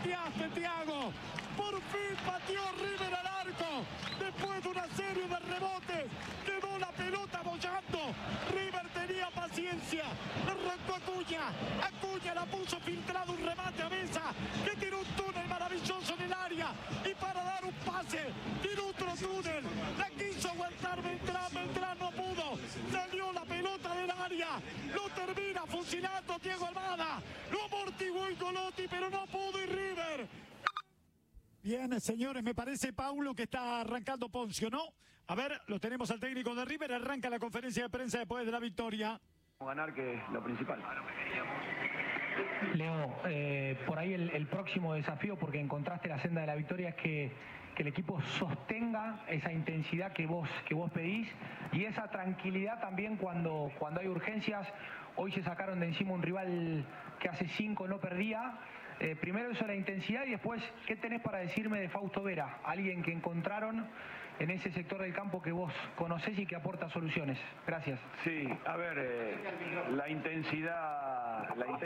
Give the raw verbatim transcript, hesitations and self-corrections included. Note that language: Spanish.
pateaste, Thiago. Por fin pateó River al arco. Después de una serie de rebotes, quedó la pelota bollando. River tenía paciencia. Arrancó Acuña. Acuña la puso filtrado, un remate a Mesa, que tiró un túnel maravilloso en el área. Y para dar un pase, tiró otro túnel. La quiso aguantar Beltrán. Beltrán no pudo. Salió la pelota del área. Lo termina fusilando Diego Almada. Lo amortiguó el Colotti, pero no pudo y River. Bien, señores, me parece, Paulo, que está arrancando Poncio, ¿no? A ver, lo tenemos al técnico de River, arranca la conferencia de prensa después de la victoria. Ganar, que es lo principal. Leo, eh, por ahí el, el próximo desafío, porque encontraste la senda de la victoria, es que, que el equipo sostenga esa intensidad que vos, que vos pedís y esa tranquilidad también cuando, cuando hay urgencias. Hoy se sacaron de encima un rival que hace cinco no perdía. Eh, primero eso, la intensidad, y después, ¿qué tenés para decirme de Fausto Vera? Alguien que encontraron en ese sector del campo que vos conocés y que aporta soluciones. Gracias. Sí, a ver, eh, la intensidad... La intensidad